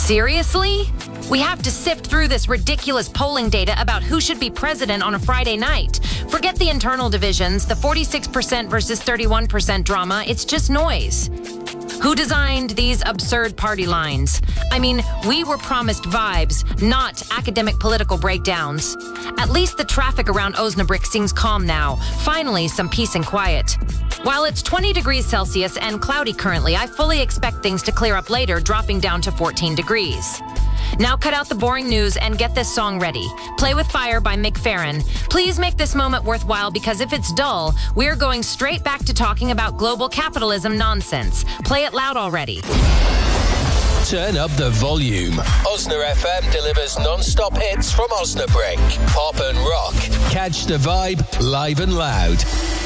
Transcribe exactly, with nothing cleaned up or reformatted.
Seriously? We have to sift through this ridiculous polling data about who should be president on a Friday night. Forget the internal divisions, the forty-six percent versus thirty-one percent drama. It's just noise. Who designed these absurd party lines? I mean, we were promised vibes, not academic political breakdowns. At least the traffic around Osnabrück seems calm now. Finally, some peace and quiet. While it's twenty degrees Celsius and cloudy currently, I fully expect things to clear up later, dropping down to fourteen degrees. Now cut out the boring news and get this song ready. Play with Fire by Mick Farren. Please make this moment worthwhile, because if it's dull, we're going straight back to talking about global capitalism nonsense. Play it loud already. Turn up the volume. Osna F M delivers non-stop hits from Osnabrück. Pop and rock. Catch the vibe live and loud.